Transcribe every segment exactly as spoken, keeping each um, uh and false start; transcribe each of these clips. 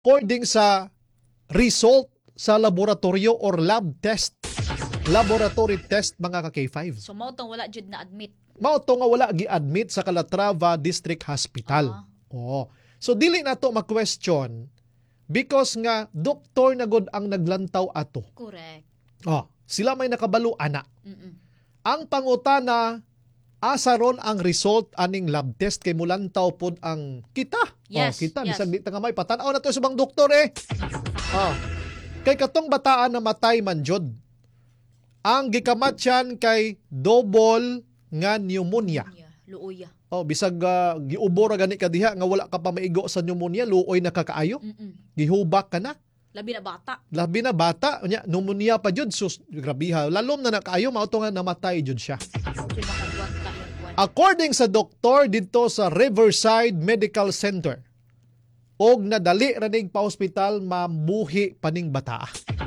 according sa result sa laboratorio or lab test. Laboratory test mga ka-K five. So mao tong wala jud na admit. Mao to nga wala gi-admit sa Calatrava District Hospital. Uh-huh. Oo. So dili na to ma-question because nga doktor na gud ang naglantaw ato. Correct. Oh, sila may nakabalo ana. Mm-mm. Ang pangutana asa ron ang result aning lab test kay mulantaw pod ang kita. Yes, oh, kita yes. bisag di ta nga may patanaw na to sa bang doktor eh. Oh. Kay katong bataan na matay man jud. Ang gikamatyan kay double nga pneumonia. Luoy. Oh, bisag uh, giubo ra gani ka diha nga wala ka pa maigo sa pneumonia, luoy na kakaayo. Mm-mm. Gihubak ka na. Labi na bata. Labi na bata, nya pneumonia pa jud sus grabe ha. Lalom na nakaayo mao to nga namatay jud siya. Okay, makagwat ka yung kwan. According sa doktor dito sa Riverside Medical Center, og nadali raning pa ospital mabuhi paning bata.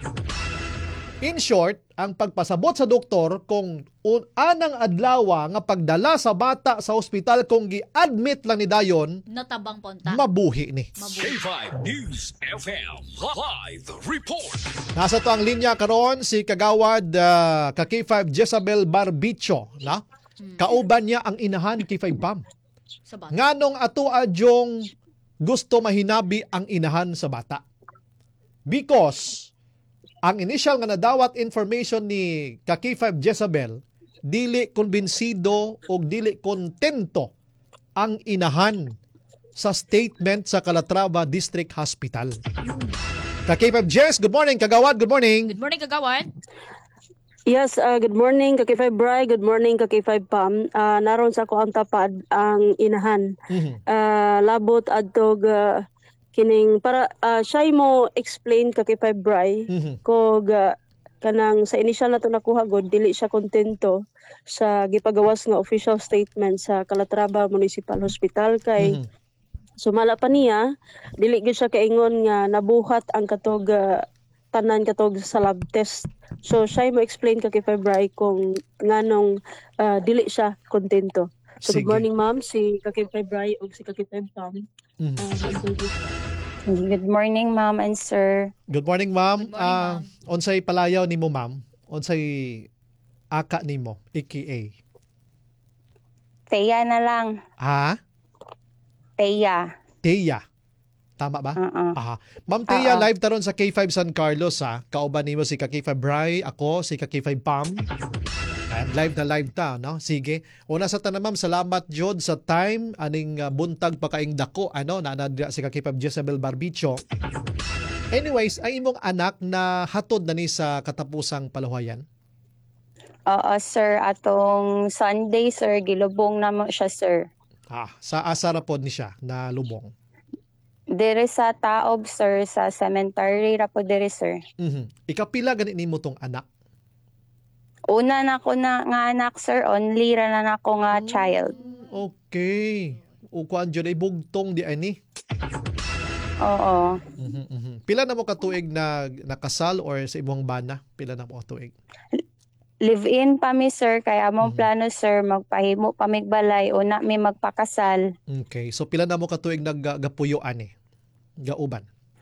In short, ang pagpasabot sa doktor kung un- anang adlaw nga pagdala sa bata sa ospital kung gi-admit lang ni dayon, Natabang punta. mabuhi ni. Mabuhi. K five News F M Live Report. Nasa to ang linya karon si Kagawad uh, ka K five Jezabel Barbicho, na? Kauban niya ang inahan ni K five Pam. Sa bata. Nganong ato adyong gusto mahinabi ang inahan sa bata. Because ang initial nga nadawat information ni ka K five Jezabel, dili konbinsido o dili kontento ang inahan sa statement sa Calatrava District Hospital. Ka K five Jez, good morning. Kagawad, good morning. Good morning, Kagawad. Yes, uh, good morning ka K five Bri, good morning ka K five Pam. Uh, naron sa ko ang tapad ang inahan. Mhm. Uh, labot adtog uh, kining para uh, siya mo explain ka K five Bri Mhm. kog uh, kanang sa initial na to nakuha god dili siya kontento sa gipagawas nga official statement sa Calatrava Municipal Hospital kay Mhm. sumala pa niya dili gyud siya kaingon nga nabuhat ang katog uh, tanan katog sa lab test. So siya mo explain ka kay February kung nganong uh, dili siya kontento. So Sige. good morning ma'am, si Kakay February o si Kakay Pam. Mhm. Uh, Good morning, ma'am and sir. Good morning, ma'am. Good morning, Ah, ma'am. unsay palayaw nimo, ma'am? Unsay aka nimo, A K A? Teya na lang. Ha? Teya. Teya. Tama ba? Uh-uh. Aha. Ma'am Teya, Oo. live taron sa K five San Carlos ha. Kauban nimo si ka K five Bri, ako si ka K five Pam. And live na live ta, no? Sige. Una sa tanan ma'am, salamat jud sa time aning uh, buntag pa kaing dako ano na si ka K five Jezabel Barbicho. Anyways, ay imong anak na hatod na ni sa katapusang paluhayan. Oo, sir. Atong Sunday, sir, gilubong na mo siya, sir. Ah, sa asara pod ni siya na lubong. Dire sa Taob, sir, sa cemetery ra po dire, sir. Mhm. Ikapila gani nimo tong anak? Una na ko na nga anak, sir. Only ra na nako nga child. Okay. O kuan jud ay bugtong di ani. Oo. Mhm, mhm. Pila na mo katuig na nakasal or sa imong bana? Pila na mo katuig? Live-in pa mi, sir. Kaya among Mhm. plano, sir, magpahimo pa mig balay. Una mi magpakasal. Okay. So pila na mo katuig naggapuyo ani? Gauban.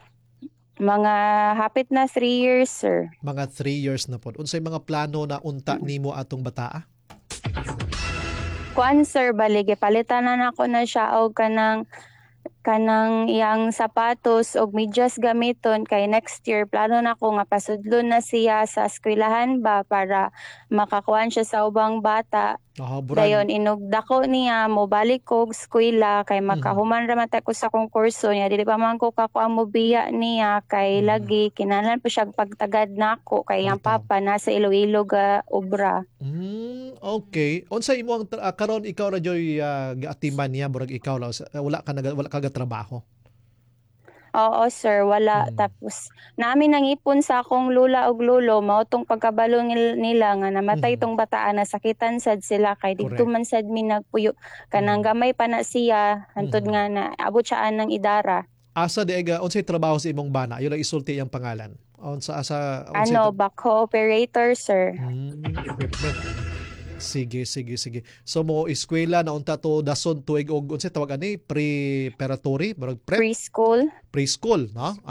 Mga hapit na three years, sir. Mga three years na pod. Unsay mga plano na unta nimo atong bataa? Kuan, sir, balige palitan na nako na siya og kanang kanang iyang sapatos og medyas gamiton kay next year plano na ko nga pasudlon na siya sa eskwelahan ba para makakuan siya sa ubang bata. Ah, Dayon buran. inugdako niya mo balik ko og eskwela kay makahuman ra man ta ko sa kong kurso niya dili pa man ko kakuan mo biya niya kay Mhm. lagi kinahanglan po siya pagtagad nako kay ang Bitaw. papa nasa Iloilo ga obra. Mm, okay. Unsay imong tra- ah, karon ikaw ra joy uh, gaatiman niya burag ikaw lang sa- wala ka naga, wala ka trabaho. Oo, sir, wala. Mm. Tapos, namin nang ipon sa akong lula og lulo, mao tong pagkabalo nil- nila nga namatay Mhm. tong bataan, nasakitan sad sila kay didto Correct. man sad mi nagpuyo. Kanang gamay pa na siya, hantod Mhm. nga na abot siya ng idara. Asa di aga unsay trabaho sa imong bana? Ayo lang isulti ang pangalan. Unsa asa unsay Ano, tra- backhoe operator, sir. Mm, equipment. Sige, sige, sige. So mo eskwela na unta to dason tuig og unsa tawag ani preparatory, murag prep, Preschool. preschool, no?